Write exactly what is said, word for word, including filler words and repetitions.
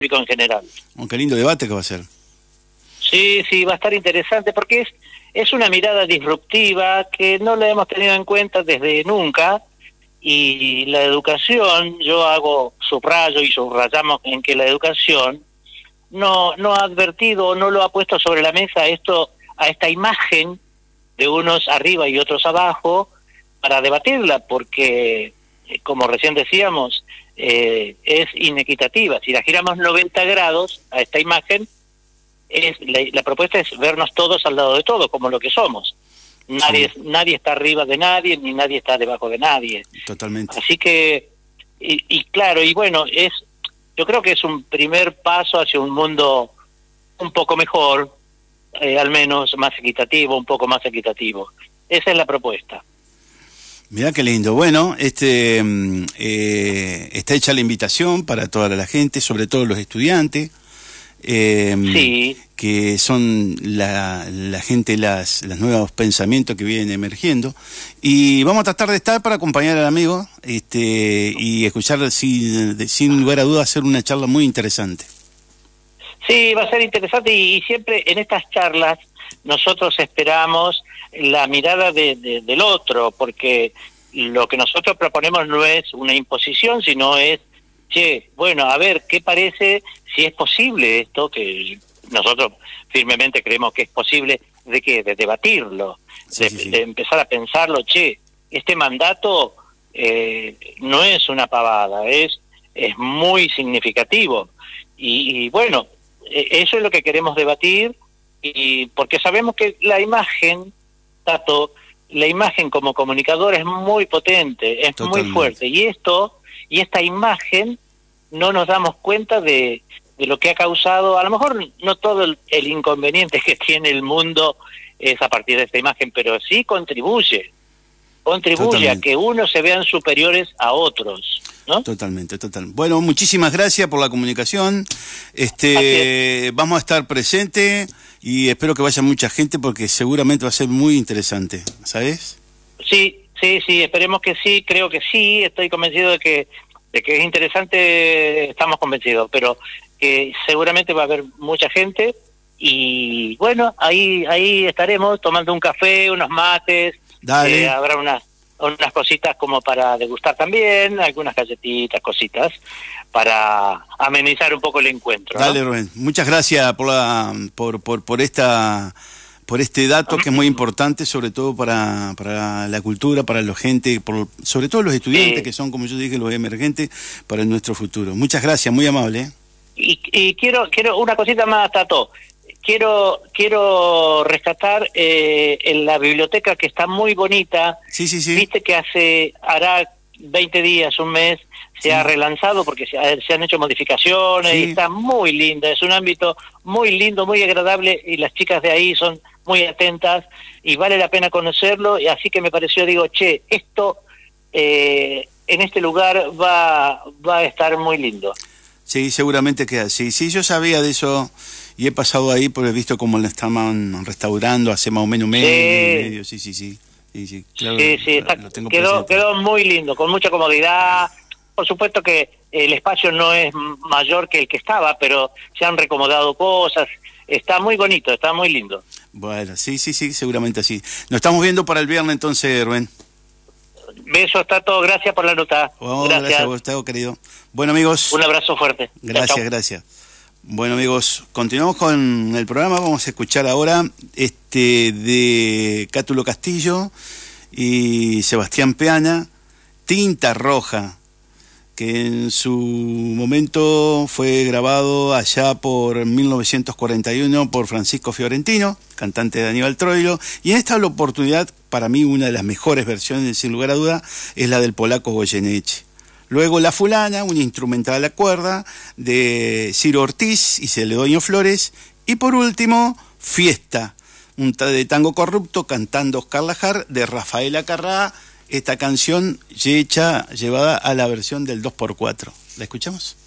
público en general. Oh, qué lindo debate que va a ser. Sí, sí, va a estar interesante porque es, es una mirada disruptiva que no la hemos tenido en cuenta desde nunca, y la educación, yo hago subrayo y subrayamos en que la educación no, no ha advertido o no lo ha puesto sobre la mesa esto, a esta imagen de unos arriba y otros abajo para debatirla, porque como recién decíamos, eh, es inequitativa. Si la giramos noventa grados a esta imagen, es la, la propuesta es vernos todos al lado de todo, como lo que somos. Nadie, sí. nadie está arriba de nadie, ni nadie está debajo de nadie. Totalmente. Así que, y, y claro, y bueno, es, yo creo que es un primer paso hacia un mundo un poco mejor, eh, al menos más equitativo, un poco más equitativo. Esa es la propuesta. Mirá qué lindo. Bueno, este eh, está hecha la invitación para toda la gente, sobre todo los estudiantes, eh, sí. que son la, la gente, las, los nuevos pensamientos que vienen emergiendo. Y vamos a tratar de estar para acompañar al amigo este, y escuchar sin, sin lugar a dudas, hacer una charla muy interesante. Sí, va a ser interesante, y, y siempre en estas charlas nosotros esperamos la mirada de, de, del otro, porque lo que nosotros proponemos no es una imposición, sino es, che, bueno, a ver, ¿qué parece si es posible esto? Que nosotros firmemente creemos que es posible, ¿de qué? De debatirlo, sí, de, sí, sí. de empezar a pensarlo, che, este mandato eh, no es una pavada, es, es muy significativo. Y, y bueno, eso es lo que queremos debatir, y porque sabemos que la imagen, Tato, la imagen como comunicador es muy potente, es Totalmente. muy fuerte, y esto, y esta imagen no nos damos cuenta de, de lo que ha causado. A lo mejor no todo el, el inconveniente que tiene el mundo es a partir de esta imagen, pero sí contribuye, contribuye Totalmente. a que unos se vean superiores a otros, ¿no? Totalmente, totalmente. Bueno, muchísimas gracias por la comunicación. Este, vamos a estar presentes y espero que vaya mucha gente porque seguramente va a ser muy interesante, ¿sabes? Sí, sí, sí, esperemos que sí, creo que sí, estoy convencido de que de que es interesante, estamos convencidos, pero que seguramente va a haber mucha gente, y bueno, ahí ahí estaremos tomando un café, unos mates, eh, habrá unas unas cositas como para degustar también, algunas galletitas, cositas, para amenizar un poco el encuentro, ¿no? Dale, Rubén. Muchas gracias por la, por, por, por esta por este dato que es muy importante, sobre todo para, para la cultura, para la gente, por, sobre todo los estudiantes, sí. que son, como yo dije, los emergentes para nuestro futuro. Muchas gracias, muy amable. Y, y quiero quiero una cosita más, Tato. Quiero quiero rescatar eh, en la biblioteca, que está muy bonita. Sí, sí, sí. Viste que hace, hará veinte días, un mes, se sí. ha relanzado porque se, ha, se han hecho modificaciones, sí. y está muy linda. Es un ámbito muy lindo, muy agradable, y las chicas de ahí son muy atentas y vale la pena conocerlo. Y así que me pareció, digo, che, esto eh, en este lugar va, va a estar muy lindo. Sí, seguramente que así. Sí, yo sabía de eso. Y he pasado ahí porque he visto cómo la estaban restaurando hace más o menos un mes sí. y medio, sí, sí, sí. Sí, sí, claro, sí, sí está, lo tengo quedó, quedó muy lindo, con mucha comodidad. Por supuesto que el espacio no es mayor que el que estaba, pero se han recomodado cosas. Está muy bonito, está muy lindo. Bueno, sí, sí, sí, seguramente así. Nos estamos viendo para el viernes entonces, Rubén. Besos, Tato, gracias por la nota. Oh, gracias. Gracias a vos, Tato, querido. Bueno, amigos. Un abrazo fuerte. Gracias, chau, chau. gracias. Bueno, amigos, continuamos con el programa. Vamos a escuchar ahora este de Cátulo Castillo y Sebastián Peana, Tinta Roja, que en su momento fue grabado allá por mil novecientos cuarenta y uno por Francisco Fiorentino, cantante de Aníbal Troilo, y en esta oportunidad, para mí una de las mejores versiones, sin lugar a duda, es la del polaco Goyeneche. Luego La Fulana, un instrumental a cuerda de Ciro Ortiz y Celedonio Flores. Y por último, Fiesta, un de tango corrupto cantando Oscar Lajar de Rafaela Carrá. Esta canción hecha, llevada a la versión del dos por cuatro. ¿La escuchamos?